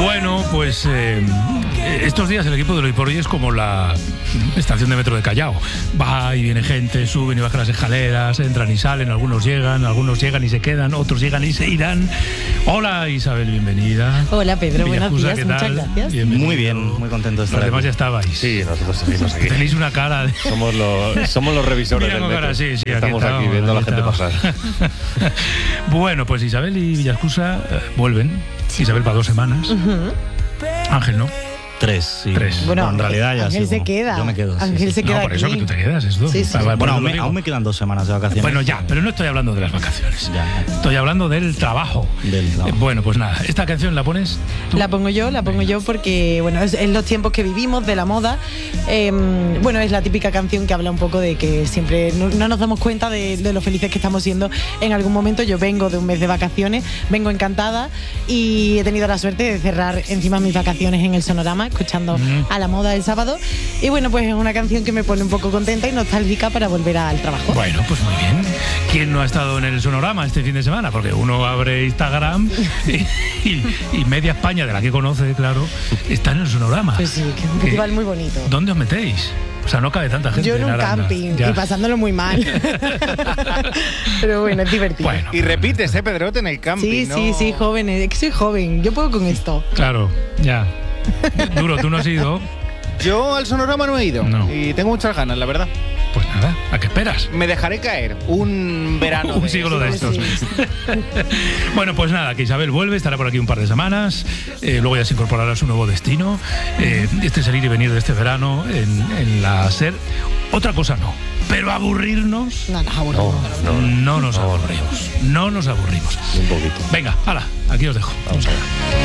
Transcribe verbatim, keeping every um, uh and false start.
Bueno, pues eh, estos días el equipo de Hoy por Hoy es como la estación de metro de Callao. Va y viene gente, suben y bajan las escaleras, entran y salen, algunos llegan, algunos llegan y se quedan, otros llegan y se irán. Hola Isabel, bienvenida. Hola Pedro, buenos Villacusa, días, muchas gracias. Bienvenido. Muy bien, muy contento de estar Los demás aquí. ya estabais. Sí, nosotros seguimos aquí. Tenéis una cara de... Somos los, somos los revisores Mira del con metro. cara, sí, sí, Estamos aquí, estamos, viendo a la aquí gente estamos. pasar. Bueno, pues Isabel y Villacusa eh, vuelven. Isabel para dos semanas. Uh-huh. Ángel, ¿no? Tres, sí. Tres. Bueno, en realidad ya Ángel sigo. se queda. Yo me quedo. sí, Ángel sí. se queda No, por eso aquí. que tú te quedas, es tú. Sí, sí. Ah, vale, Bueno, pues aún lo me, digo. aún me quedan dos semanas de vacaciones. Bueno, ya, pero no estoy hablando de las vacaciones. Ya. Estoy hablando del trabajo. Del trabajo. Eh, bueno, pues nada, esta canción la pones tú. La pongo yo, la pongo yo porque, bueno, es en los tiempos que vivimos, de la moda. Eh, bueno, es la típica canción que habla un poco de que siempre no, no nos damos cuenta de, de lo felices que estamos siendo en algún momento. Yo vengo de un mes de vacaciones, vengo encantada y he tenido la suerte de cerrar encima mis vacaciones en el Sonorama, escuchando Mm. a la moda el sábado. Y bueno, pues es una canción que me pone un poco contenta y nostálgica para volver al trabajo. Bueno, pues muy bien. ¿Quién no ha estado en el Sonorama este fin de semana? Porque uno abre Instagram y, y- y media España, de la que conoce, claro, está en el Sonorama. Pues sí, que es un ¿Qué? festival muy bonito. ¿Dónde os metéis? O sea, no cabe tanta gente. Yo en un Aranda. camping Ya. y pasándolo muy mal. Pero bueno, es divertido. Bueno, Y repites, ¿eh, Pedrote, en el camping? Sí, ¿no? sí, sí, joven. Es que soy joven. Yo puedo con esto. claro, ya. Duro, tú no has ido. Yo al Sonorama no he ido. No. Y tengo muchas ganas, la verdad. Pues nada, ¿a qué esperas? Me dejaré caer un verano. Un de- siglo de Sí, estos. sí. Bueno, pues nada, que Isabel vuelve, estará por aquí un par de semanas, eh, luego ya se incorporará a su nuevo destino. Eh, este es el ir y venir de este verano en, en la SER. Otra cosa no, pero aburrirnos, No, nos aburrimos. No, no, no nos aburrimos. No nos aburrimos. un poquito. Venga, hala, aquí os dejo. Vamos a ver.